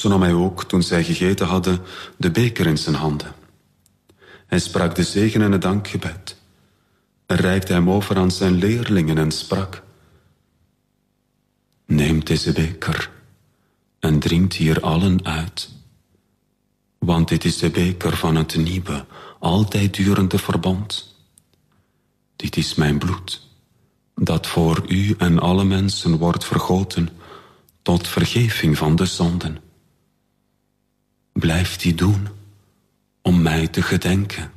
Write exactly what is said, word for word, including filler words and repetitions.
Zo nam hij ook, toen zij gegeten hadden, de beker in zijn handen. Hij sprak de zegen en het dankgebed. En reikte hem over aan zijn leerlingen en sprak: Neemt deze beker en drinkt hier allen uit. Want dit is de beker van het nieuwe, altijd durende verbond. Dit is mijn bloed, dat voor u en alle mensen wordt vergoten tot vergeving van de zonden. Blijf die doen, om mij te gedenken.